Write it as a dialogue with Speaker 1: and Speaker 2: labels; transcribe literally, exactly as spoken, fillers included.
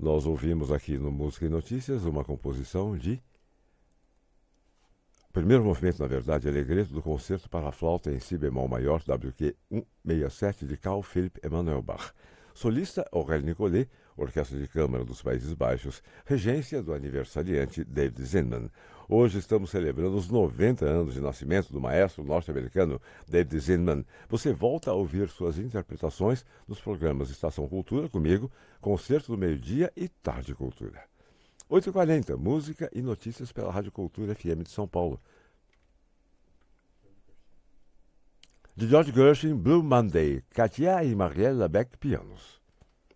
Speaker 1: Nós ouvimos aqui no Música e Notícias uma composição de... Primeiro movimento, na verdade, Allegretto do Concerto para a Flauta em Si bemol maior, W Q cento e sessenta e sete, de Carl Philipp Emanuel Bach. Solista, Aurélie Nicollet, Orquestra de Câmara dos Países Baixos, regência do aniversariante David Zinman. Hoje estamos celebrando os noventa anos de nascimento do maestro norte-americano David Zinman. Você volta a ouvir suas interpretações nos programas Estação Cultura comigo, Concerto do Meio-Dia e Tarde Cultura. oito e quarenta, música e notícias pela Rádio Cultura F M de São Paulo. De George Gershwin, Blue Monday, Katia e Marielle Beck, pianos.